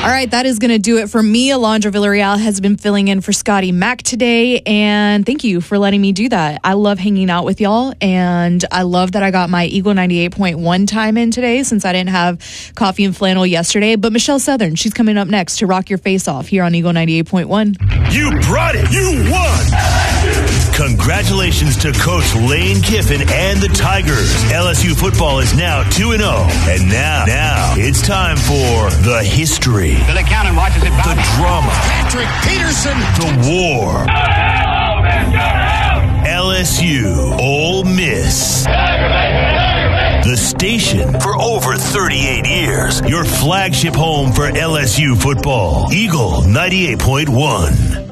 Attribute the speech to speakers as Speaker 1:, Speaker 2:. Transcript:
Speaker 1: All right, that is going to do it for me. Alondra Villarreal has been filling in for Scotty Mack today, and thank you for letting me do that. I love hanging out with y'all, and I love that I got my Eagle 98.1 time in today since I didn't have coffee and flannel yesterday. But Michelle Southern, she's coming up next to rock your face off here on Eagle 98.1.
Speaker 2: You brought it. You won. Congratulations to Coach Lane Kiffin and the Tigers. LSU football is now 2-0. And now it's time for the history,
Speaker 3: Billy Cannon watches it
Speaker 2: the drama,
Speaker 3: Patrick Peterson,
Speaker 2: the war. LSU Ole Miss. The station for over 38 years. Your flagship home for LSU football. Eagle 98.1.